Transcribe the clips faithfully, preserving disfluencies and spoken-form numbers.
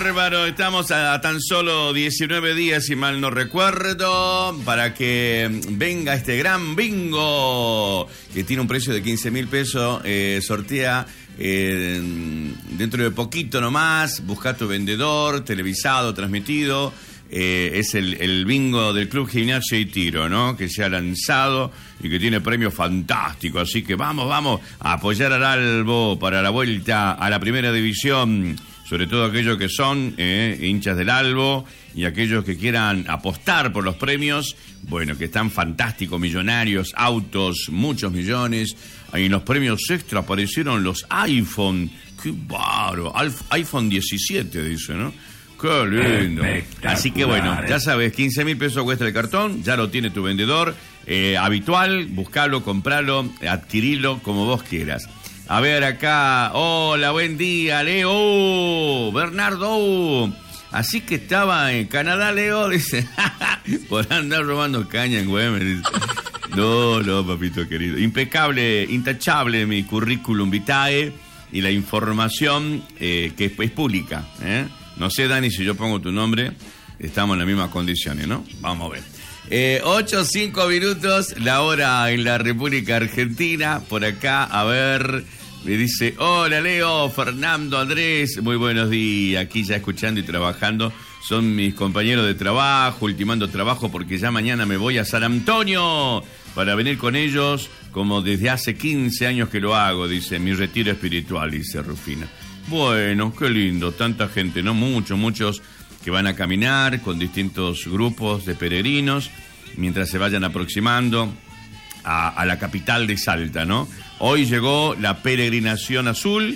Bárbaro, estamos a, a tan solo diecinueve días, si mal no recuerdo, para que venga este gran bingo que tiene un precio de quince mil pesos. Eh, sortea eh, dentro de poquito nomás. Busca tu vendedor, televisado, transmitido. Eh, es el, el bingo del Club Gimnasia y Tiro, ¿no? Que se ha lanzado y que tiene premios fantásticos. Así que vamos, vamos a apoyar al Albo para la vuelta a la primera división. Sobre todo aquellos que son eh, hinchas del Albo y aquellos que quieran apostar por los premios, bueno, que están fantásticos, millonarios, autos, muchos millones. Ahí en los premios extra aparecieron los iPhone. ¡Qué bárbaro! iPhone diecisiete, dice, ¿no? ¡Qué lindo! Así que bueno, ya sabes, quince mil pesos cuesta el cartón, ya lo tiene tu vendedor eh, habitual, buscalo, compralo, adquirilo como vos quieras. A ver acá, hola, buen día, Leo, Bernardo. Así que estaba en Canadá, Leo, dice, por andar robando caña en Güemes, dice. No, no, papito querido. Impecable, intachable mi currículum vitae y la información eh, que es, es pública. ¿eh? No sé, Dani, si yo pongo tu nombre, estamos en las mismas condiciones, ¿no? Vamos a ver. Eh, ocho, cinco minutos, la hora en la República Argentina. Por acá, a ver, me dice, hola Leo, Fernando, Andrés, muy buenos días, aquí ya escuchando y trabajando. Son mis compañeros de trabajo, ultimando trabajo porque ya mañana me voy a San Antonio para venir con ellos, como desde hace quince años que lo hago, dice, mi retiro espiritual, dice Rufina. Bueno, qué lindo, tanta gente, ¿no? Muchos, muchos que van a caminar con distintos grupos de peregrinos mientras se vayan aproximando a, a la capital de Salta, ¿no? Hoy llegó la peregrinación azul,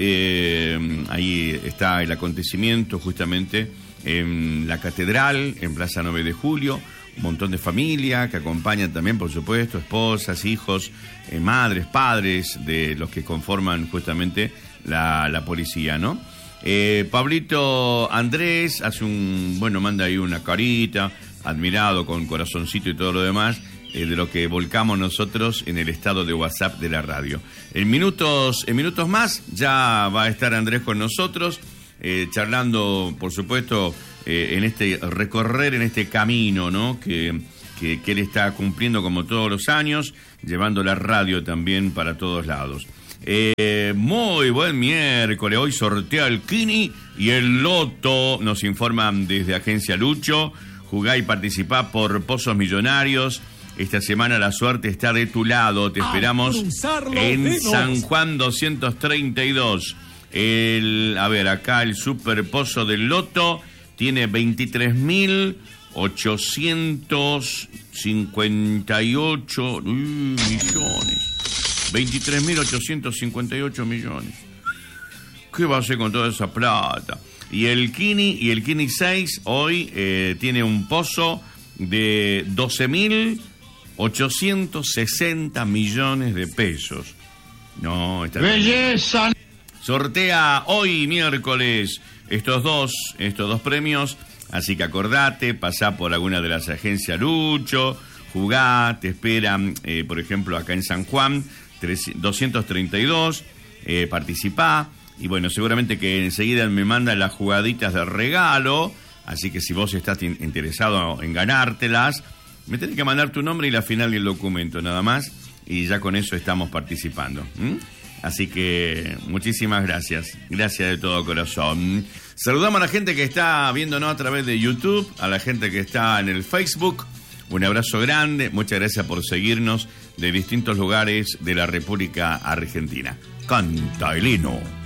eh, ahí está el acontecimiento justamente en la catedral, en Plaza nueve de julio, un montón de familia que acompañan también, por supuesto, esposas, hijos, eh, madres, padres de los que conforman justamente la, la policía, ¿no? Eh, Pablito Andrés hace un, bueno, manda ahí una carita, admirado con corazoncito y todo lo demás, eh, de lo que volcamos nosotros en el estado de WhatsApp de la radio. En minutos, en minutos más ya va a estar Andrés con nosotros, eh, charlando, por supuesto, eh, en este recorrer, en este camino, ¿no? Que, que, que él está cumpliendo como todos los años, llevando la radio también para todos lados. Eh, muy buen miércoles, hoy sortea el Kini y el Loto, nos informan desde Agencia Lucho. Jugá y participá por Pozos Millonarios. Esta semana la suerte está de tu lado, te esperamos en San Juan doscientos treinta y dos. El, a ver, acá el Super Pozo del Loto tiene veintitrés mil ochocientos cincuenta y ocho millones. veintitrés mil ochocientos cincuenta y ocho millones. ¿Qué va a hacer con toda esa plata? Y el Kini y el Kini seis hoy eh, tiene un pozo de doce mil ochocientos sesenta millones de pesos. No, está ¡belleza! Bien. Sortea hoy miércoles estos dos, estos dos premios. Así que acordate, pasá por alguna de las agencias Lucho, jugá, te esperan, eh, por ejemplo, acá en San Juan, doscientos treinta y dos, eh, participá, y bueno, seguramente que enseguida me mandan las jugaditas de regalo, así que si vos estás in- interesado en ganártelas, me tenés que mandar tu nombre y la final del documento, nada más, y ya con eso estamos participando. ¿Mm? Así que muchísimas gracias, gracias de todo corazón. Saludamos a la gente que está viéndonos a través de YouTube, a la gente que está en el Facebook. Un abrazo grande, muchas gracias por seguirnos de distintos lugares de la República Argentina. Canta el hino.